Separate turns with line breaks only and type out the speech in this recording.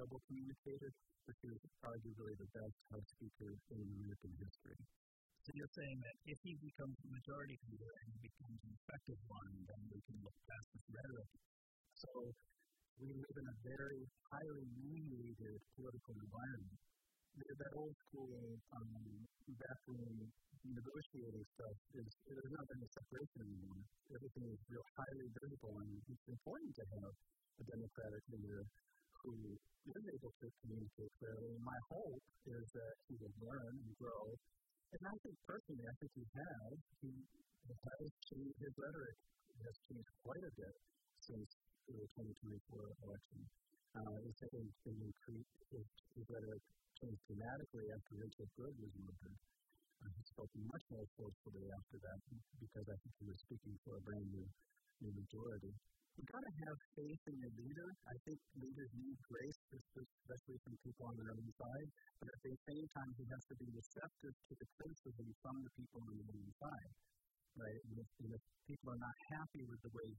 incredible communicator, but she was arguably the best House Speaker in American history.
So you're saying that if he becomes a majority leader and he becomes an effective one, then we can look past this rhetoric.
So we live in a very highly mediated political environment. That old school backroom negotiating stuff there's not any separation anymore. Everything is real highly visible, and it's important to have a Democratic leader who is able to communicate clearly. And my hope is that he will learn and grow. And I think personally, I think he has. He has changed his rhetoric. It has changed quite a bit since the 2024 election. His rhetoric changed dramatically after Rachel Good was murdered. He spoke much more forcefully after that because I think he was speaking for a brand new majority. You've got to have faith in your leader. I think leaders need grace, especially from people on their own side. But at the same time, he has to be receptive to the criticism from the people on their own side. Right? And if people are not happy with the way